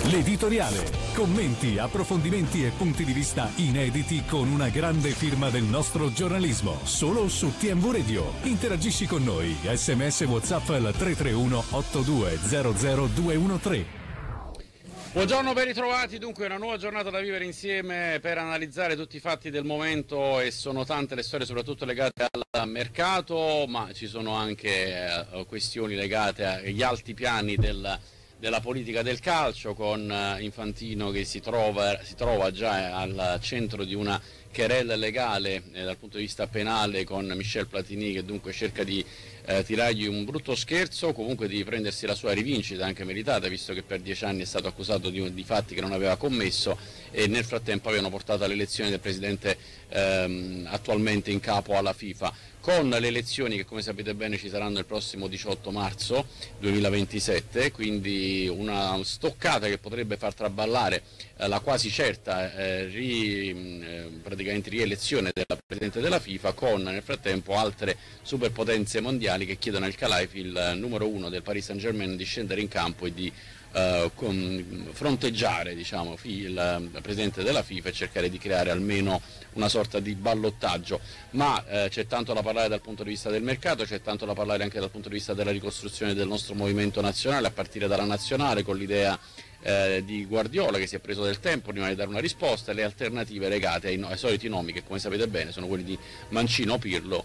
L'editoriale. Commenti, approfondimenti e punti di vista inediti con una grande firma del nostro giornalismo. Solo su TMV Radio. Interagisci con noi. SMS WhatsApp al 331 8200 213. Buongiorno, ben ritrovati. Dunque una nuova giornata da vivere insieme per analizzare tutti i fatti del momento, e sono tante le storie soprattutto legate al mercato, ma ci sono anche questioni legate agli alti piani della politica del calcio, con Infantino che si trova già al centro di una querela legale dal punto di vista penale con Michel Platini, che dunque cerca di tirargli un brutto scherzo, comunque di prendersi la sua rivincita anche meritata, visto che per 10 anni è stato accusato di fatti che non aveva commesso, e nel frattempo avevano portato all'elezione del presidente attualmente in capo alla FIFA, con le elezioni che come sapete bene ci saranno il prossimo 18 marzo 2027, quindi una stoccata che potrebbe far traballare la quasi certa praticamente rielezione del presidente della FIFA, con nel frattempo altre superpotenze mondiali che chiedono al Khelaïfi, il numero uno del Paris Saint-Germain, di scendere in campo e di fronteggiare il presidente della FIFA e cercare di creare almeno una sorta di ballottaggio. Ma c'è tanto da parlare dal punto di vista del mercato, c'è tanto da parlare anche dal punto di vista della ricostruzione del nostro movimento nazionale, a partire dalla nazionale, con l'idea di Guardiola, che si è preso del tempo prima di dare una risposta, e le alternative legate ai soliti nomi che come sapete bene sono quelli di Mancini,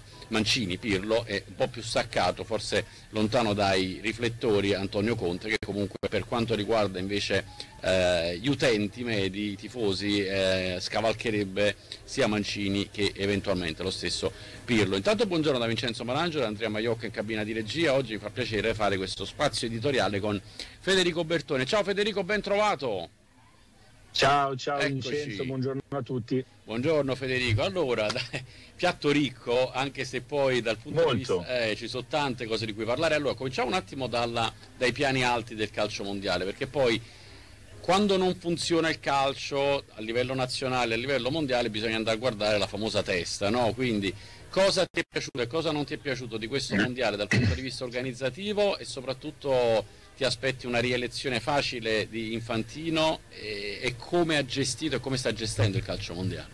Pirlo, e un po' più staccato, forse lontano dai riflettori, Antonio Conte, che comunque per quanto riguarda invece gli utenti medi, i tifosi, scavalcherebbe sia Mancini che eventualmente lo stesso Pirlo. Intanto buongiorno da Vincenzo Malangio, da Andrea Maiocca in cabina di regia. Oggi mi fa piacere fare questo spazio editoriale con Federico Bertone. Ciao Federico, ben trovato. Ciao Eccoci. Vincenzo, buongiorno a tutti. Buongiorno Federico. Allora, piatto ricco, anche se poi dal punto di vista ci sono tante cose di cui parlare. Allora, cominciamo un attimo dai piani alti del calcio mondiale, perché poi quando non funziona il calcio a livello nazionale, a livello mondiale, bisogna andare a guardare la famosa testa, no? Quindi cosa ti è piaciuto e cosa non ti è piaciuto di questo mondiale dal punto di vista organizzativo, e soprattutto ti aspetti una rielezione facile di Infantino, e come ha gestito e come sta gestendo il calcio mondiale?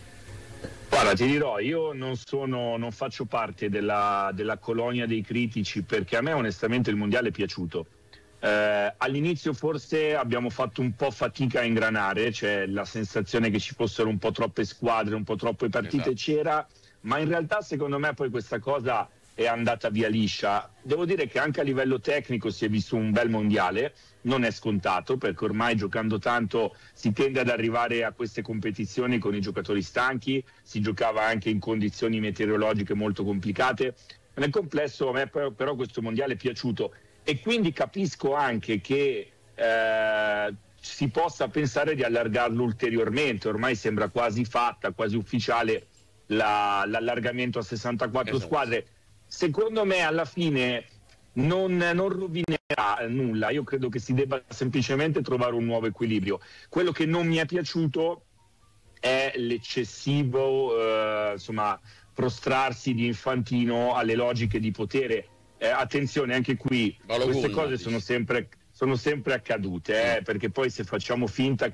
Guarda, ti dirò, io non faccio parte della colonia dei critici, perché a me onestamente il mondiale è piaciuto. All'inizio forse abbiamo fatto un po' fatica a ingranare, cioè la sensazione che ci fossero un po' troppe squadre, un po' troppe partite, esatto, c'era, ma in realtà secondo me poi questa cosa è andata via liscia. Devo dire che anche a livello tecnico si è visto un bel mondiale, non è scontato, perché ormai giocando tanto si tende ad arrivare a queste competizioni con i giocatori stanchi, si giocava anche in condizioni meteorologiche molto complicate. Nel complesso a me però questo mondiale è piaciuto, e quindi capisco anche che si possa pensare di allargarlo ulteriormente. Ormai sembra quasi fatta, quasi ufficiale l'allargamento a 64 esatto. squadre. Secondo me alla fine non rovinerà nulla. Io credo che si debba semplicemente trovare un nuovo equilibrio. Quello che non mi è piaciuto è l'eccessivo prostrarsi di Infantino alle logiche di potere. Attenzione, anche qui queste cose sono sempre accadute, perché poi se facciamo finta